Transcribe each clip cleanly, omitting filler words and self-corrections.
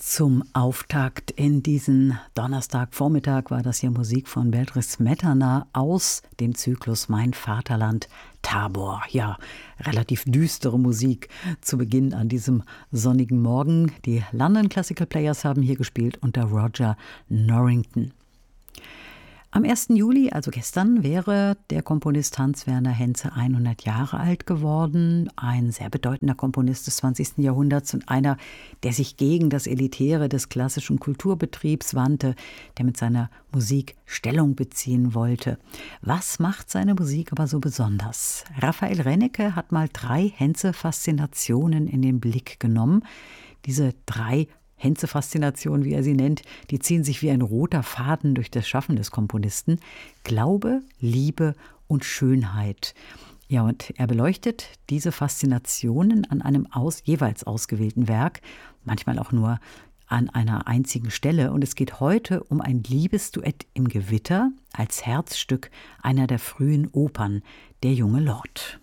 Zum Auftakt in diesen Donnerstagvormittag war das hier Musik von Bedřich Smetana aus dem Zyklus Mein Vaterland Tabor. Ja, relativ düstere Musik zu Beginn an diesem sonnigen Morgen. Die London Classical Players haben hier gespielt unter Roger Norrington. Am 1. Juli, also gestern, wäre der Komponist Hans-Werner Henze 100 Jahre alt geworden. Ein sehr bedeutender Komponist des 20. Jahrhunderts und einer, der sich gegen das Elitäre des klassischen Kulturbetriebs wandte, der mit seiner Musik Stellung beziehen wollte. Was macht seine Musik aber so besonders? Raphael Rennecke hat mal 3 Henze-Faszinationen in den Blick genommen. Diese 3 Henze-Faszinationen, wie er sie nennt, die ziehen sich wie ein roter Faden durch das Schaffen des Komponisten. Glaube, Liebe und Schönheit. Ja, und er beleuchtet diese Faszinationen an einem jeweils ausgewählten Werk, manchmal auch nur an einer einzigen Stelle. Und es geht heute um ein Liebesduett im Gewitter als Herzstück einer der frühen Opern, Der junge Lord.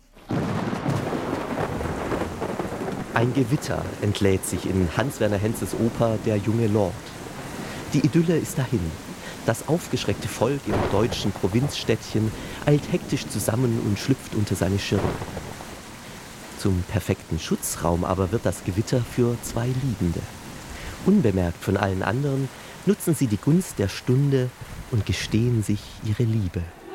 Ein Gewitter entlädt sich in Hans-Werner Henzes Oper Der junge Lord. Die Idylle ist dahin. Das aufgeschreckte Volk im deutschen Provinzstädtchen eilt hektisch zusammen und schlüpft unter seine Schirme. Zum perfekten Schutzraum aber wird das Gewitter für 2 Liebende. Unbemerkt von allen anderen nutzen sie die Gunst der Stunde und gestehen sich ihre Liebe.